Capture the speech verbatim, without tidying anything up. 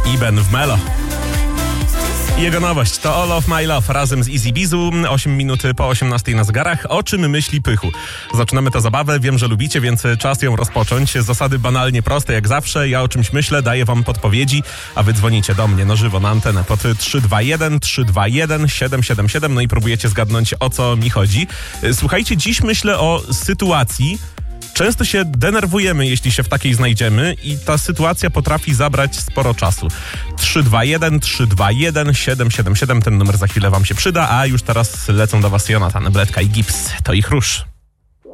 i Ben w Melo. Jego nowość to All of My Love razem z Easy Bizu, osiem minut po osiemnastej na zegarach. O czym myśli Pychu? Zaczynamy tę zabawę, wiem, że lubicie, więc czas ją rozpocząć. Zasady banalnie proste, jak zawsze. Ja o czymś myślę, daję wam podpowiedzi, a wy dzwonicie do mnie na żywo na antenę pod trzy dwa jeden, trzy dwa jeden, siedem siedem siedem, no i próbujecie zgadnąć, o co mi chodzi. Słuchajcie, dziś myślę o sytuacji. Często się denerwujemy, jeśli się w takiej znajdziemy i ta sytuacja potrafi zabrać sporo czasu. trzy dwa jeden, trzy dwa jeden, siedem siedem siedem, ten numer za chwilę wam się przyda, a już teraz lecą do was Jonatan, Bledka i Gips. To ich rusz.